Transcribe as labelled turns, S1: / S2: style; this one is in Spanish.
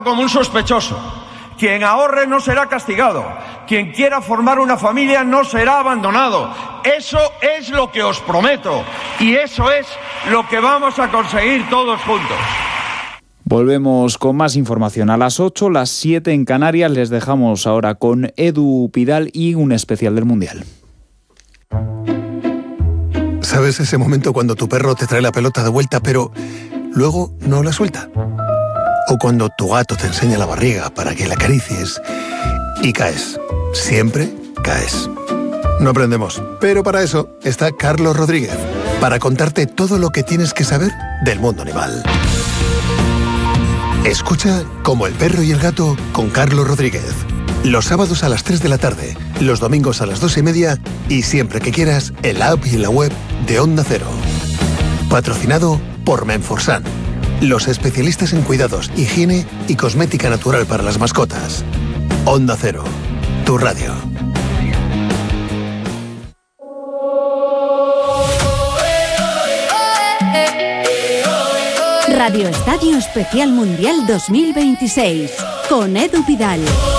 S1: como un sospechoso. Quien ahorre no será castigado. Quien quiera formar una familia no será abandonado. Eso es lo que os prometo. Y eso es lo que vamos a conseguir todos juntos.
S2: Volvemos con más información a las 8, las 7 en Canarias. Les dejamos ahora con Edu Pidal y un especial del Mundial.
S3: ¿Sabes ese momento cuando tu perro te trae la pelota de vuelta, pero luego no la suelta? O cuando tu gato te enseña la barriga para que la acaricies y caes. Siempre caes. No aprendemos, pero para eso está Carlos Rodríguez, para contarte todo lo que tienes que saber del mundo animal. Escucha Como el perro y el gato con Carlos Rodríguez. Los sábados a las 3 de la tarde, los domingos a las 2:30 y siempre que quieras en la app y en la web de Onda Cero. Patrocinado por Menforsan, los especialistas en cuidados, higiene y cosmética natural para las mascotas. Onda Cero, tu radio.
S4: Radio Estadio Especial Mundial 2026 con Edu Pidal.